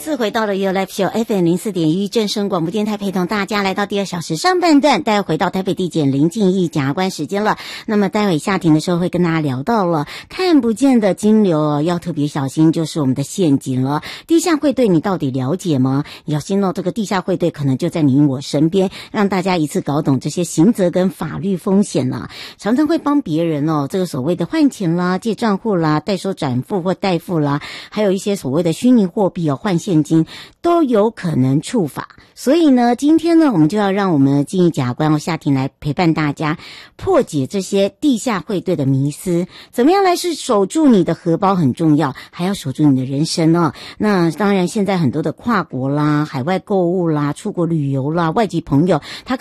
次回到了 Your Life Show FM 04.1正声广播电台，陪同大家来到第2小时上半段，待会回到台北地检林敬义检察官时间了。那么待会下庭的时候会跟大家聊到了看不见的金流要特别小心，就是我们的陷阱了。地下汇兑你到底了解吗？小心哦，这个地下汇兑可能就在你我身边，让大家一次搞懂这些刑责跟法律风险了。常常会帮别人哦，这个所谓的换钱啦、借账户啦、代收转付或代付啦，还有一些所谓的虚拟货币哦、换现金，都有可能触法。所以呢，今天呢，我们就要让我们的敬义检察官夏庭来陪伴大家，破解这些地下汇兑的迷思。怎么样来是守住你的荷包很重要，还要守住你的人生哦。那当然，现在很多的跨国啦、海外购物啦、出国旅游啦、外籍朋友，他